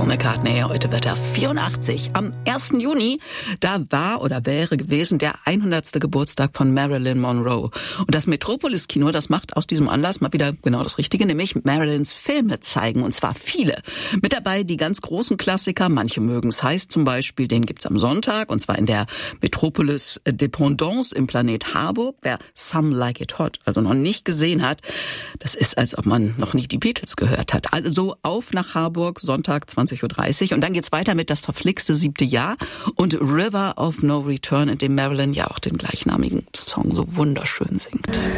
McCartney. Heute wird er 84. Am 1. Juni, da war oder wäre gewesen der 100. Geburtstag von Marilyn Monroe. Und das Metropolis-Kino, das macht aus diesem Anlass mal wieder genau das Richtige, nämlich Marilyns Filme zeigen. Und zwar viele. Mit dabei die ganz großen Klassiker. Manche mögen's heiß zum Beispiel. Den gibt's am Sonntag. Und zwar in der Metropolis Dependance im Planet Harburg. Wer Some Like It Hot also noch nicht gesehen hat, das ist, als ob man noch nicht die Beatles gehört hat. Also auf nach Harburg, Sonntag 20.30 Uhr. Und dann geht's weiter mit Das verflixte 7. Jahr und River of No Return, in dem Marilyn ja auch den gleichnamigen Song so wunderschön singt.